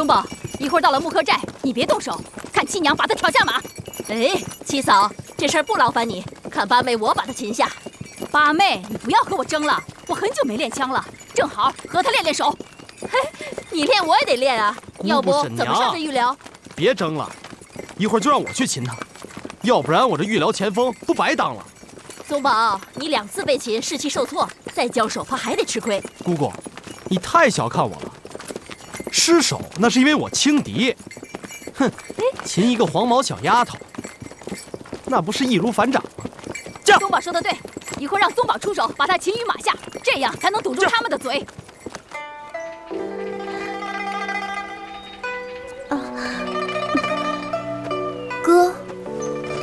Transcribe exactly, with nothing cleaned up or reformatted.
宗宝，一会儿到了木刻寨，你别动手，看七娘把他挑下马。哎，七嫂，这事儿不劳烦你，看八妹我把他擒下。八妹，你不要和我争了，我很久没练枪了，正好和他练练手。嘿，你练我也得练啊，要不怎么上这御寮？ 别争了，一会儿就让我去擒他，要不然我这御寮前锋不白当了。 宗宝，你两次被擒，士气受挫，再交手怕还得吃亏。 姑姑，你太小看我了，失手那是因为我轻敌。哼，擒一个黄毛小丫头，那不是易如反掌吗？驾！ 宗宝说的对，一会儿让宗宝出手，把他擒于马下，这样才能堵住他们的嘴。